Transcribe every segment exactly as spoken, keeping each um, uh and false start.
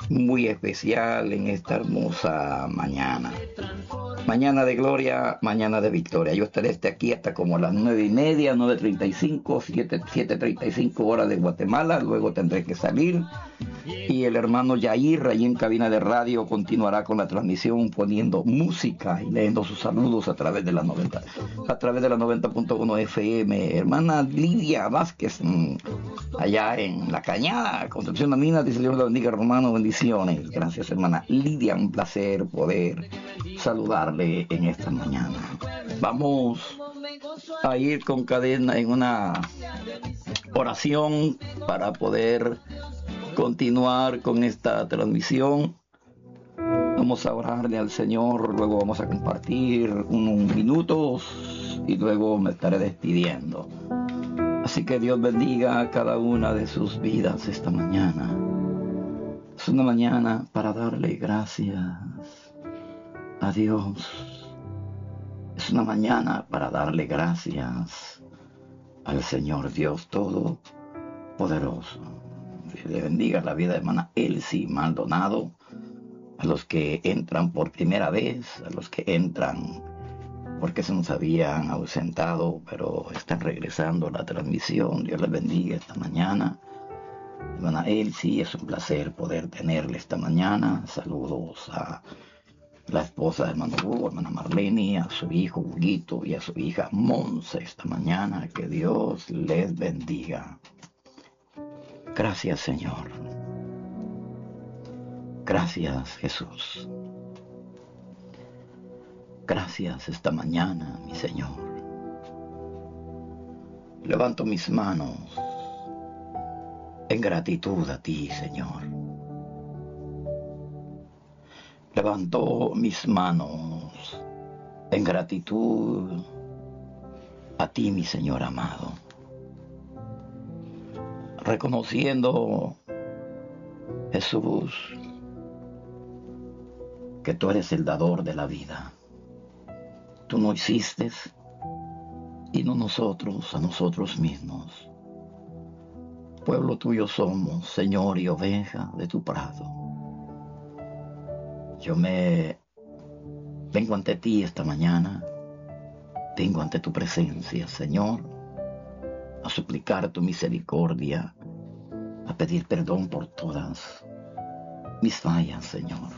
muy especial en esta hermosa mañana. Mañana de gloria, mañana de victoria. Yo estaré este aquí hasta como las nueve y media, nueve treinta y cinco, siete, siete treinta y cinco horas de Guatemala. Luego tendré que salir. Y el hermano Yair, allí en cabina de radio, continuará con la transmisión poniendo música y leyendo sus saludos a través de la noventa, a través de la noventa punto uno F M. Hermana Lidia Vázquez, allá en La Cañada, Concepción de Minas, dice Dios la bendiga, hermano, bendiciones. Gracias, hermana Lidia, un placer poder saludarle en esta mañana. Vamos a ir con cadena en una oración para poder continuar con esta transmisión. Vamos a orarle al Señor, luego vamos a compartir unos minutos y luego me estaré despidiendo. Así que Dios bendiga a cada una de sus vidas esta mañana. Es una mañana para darle gracias a Dios. Es una mañana para darle gracias al Señor Dios Todopoderoso. Que le bendiga la vida de hermana Elsie Maldonado, a los que entran por primera vez, a los que entran porque se nos habían ausentado, pero están regresando a la transmisión. Dios les bendiga esta mañana. Hermana Elsie, es un placer poder tenerle esta mañana. Saludos a la esposa de hermano Hugo, hermana Marlene, a su hijo Huguito y a su hija Monse esta mañana. Que Dios les bendiga. Gracias, Señor. Gracias, Jesús. Gracias esta mañana, mi Señor. Levanto mis manos en gratitud a ti, Señor. Levanto mis manos en gratitud a ti, mi Señor amado. Reconociendo, Jesús, que tú eres el dador de la vida. Tú no hiciste y no nosotros a nosotros mismos. Pueblo tuyo somos, Señor, y oveja de tu prado. Yo me vengo ante ti esta mañana, vengo ante tu presencia, Señor, a suplicar tu misericordia, a pedir perdón por todas mis fallas, Señor.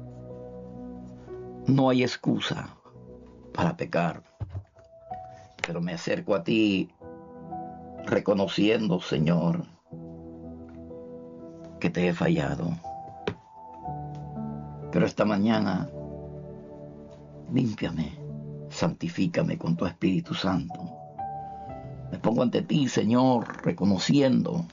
No hay excusa para pecar, pero me acerco a ti reconociendo, Señor, que te he fallado. Pero esta mañana, límpiame, santifícame con tu Espíritu Santo. Me pongo ante ti, Señor, reconociendo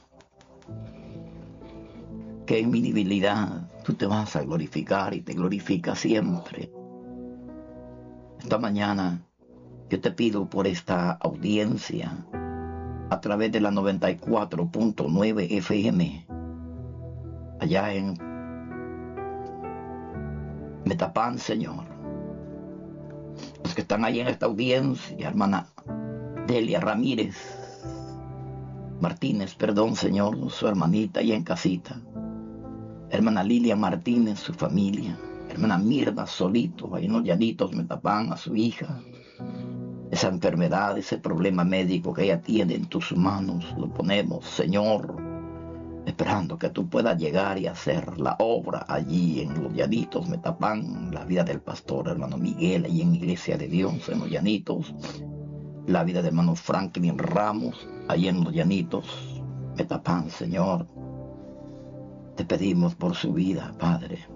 que en mi debilidad tú te vas a glorificar y te glorificas siempre. Esta mañana yo te pido por esta audiencia a través de la noventa y cuatro punto nueve F M, allá en Metapán, Señor. Los que están ahí en esta audiencia, hermana Delia Ramírez Martínez, perdón, Señor, su hermanita ahí en casita. Hermana Lilia Martínez, su familia. Hermana Mirna Solito, ahí en los llanitos Metapán, a su hija. Esa enfermedad, ese problema médico que ella tiene en tus manos, lo ponemos, Señor, esperando que tú puedas llegar y hacer la obra allí en los llanitos Metapán, la vida del pastor hermano Miguel, allí en Iglesia de Dios, en los llanitos, la vida de hermano Franklin Ramos, allí en los llanitos Metapán, Señor. Te pedimos por su vida, Padre.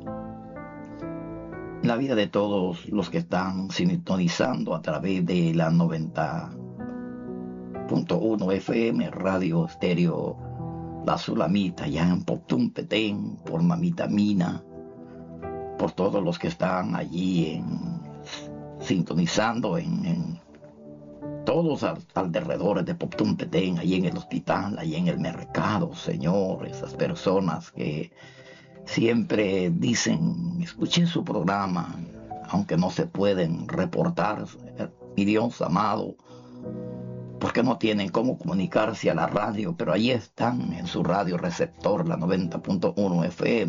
La vida de todos los que están sintonizando a través de la noventa punto uno F M, Radio Estéreo La Sulamita, ya en Poptún Petén, por Mamita Mina, por todos los que están allí en, sintonizando en, en todos al, alrededores de Poptún Petén, allí en el hospital, allí en el mercado, Señor, esas personas que siempre dicen, escuché su programa, aunque no se pueden reportar, mi Dios amado, porque no tienen cómo comunicarse a la radio, pero ahí están en su radio receptor, la noventa punto uno F M.